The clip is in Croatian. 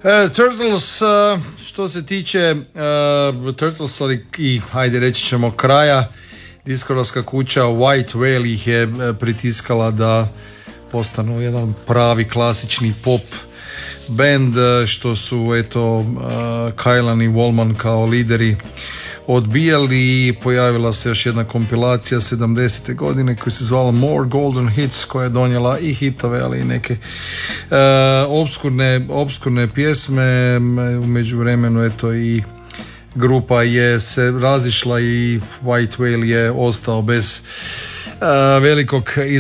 Turtles, što se tiče Turtles, ali i hajde reći ćemo kraja, diskografska kuća White Whale ih je pritiskala da postanu jedan pravi klasični pop band, što su eto Kylan i Wallman kao lideri odbijali i pojavila se još jedna kompilacija 70. godine koja se zvala More Golden Hits, koja je donijela i hitove, ali i neke obskurne pjesme. U međuvremenu eto i grupa je se razišla i White Whale je ostao bez velikog